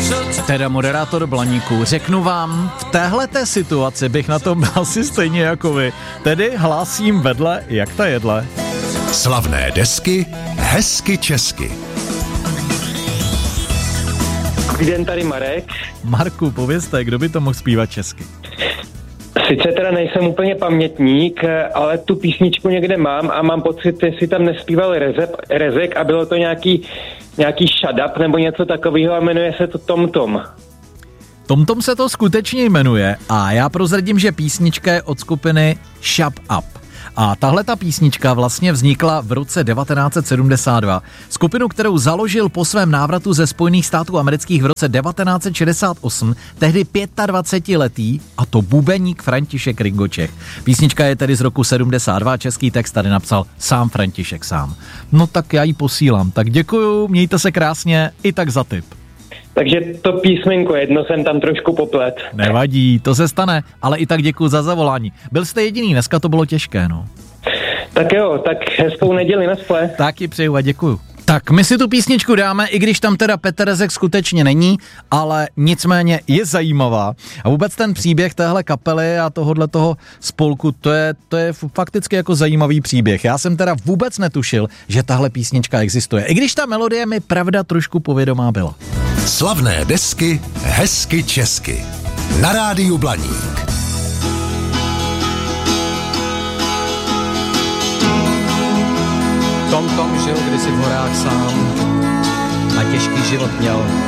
Teda moderátor Blaníku, řeknu vám, v téhleté situaci bych na tom byl asi stejně jako vy. Tedy hlásím vedle, jak ta jedle. Slavné desky, hezky česky. Dobrý den, tady Marek. Marku, povězte, kdo by to mohl zpívat česky? Sice teda nejsem úplně pamětník, ale tu písničku někde mám a mám pocit, jestli tam nespíval Rezek a bylo to nějaký shut up nebo něco takového a jmenuje se to Tom Tom. Tom se to skutečně jmenuje a já prozradím, že písnička je od skupiny Shut Up. A tahle ta písnička vlastně vznikla v roce 1972. Skupinu, kterou založil po svém návratu ze Spojených států amerických v roce 1968, tehdy 25letý, a to bubeník František Ringočech. Písnička je tedy z roku 72, český text tady napsal sám František sám. No tak já ji posílám, tak děkuju, mějte se krásně, i tak za tip. Takže to písmenko jedno jsem tam trošku poplet. Nevadí, to se stane, ale i tak děkuju za zavolání. Byl jste jediný, dneska to bylo těžké, no. Tak jo, tak hezkou neděli, nasple. Taky přeju a děkuju. Tak my si tu písničku dáme, i když tam teda Petr Rezek skutečně není, ale nicméně je zajímavá. A vůbec ten příběh téhle kapely a toho spolku, to je fakticky jako zajímavý příběh. Já jsem teda vůbec netušil, že tahle písnička existuje. I když ta melodie mi pravda trošku povědomá byla. Slavné desky, hezky česky. Na rádiu Blaník. Tom žil kdysi v horách sám a těžký život měl.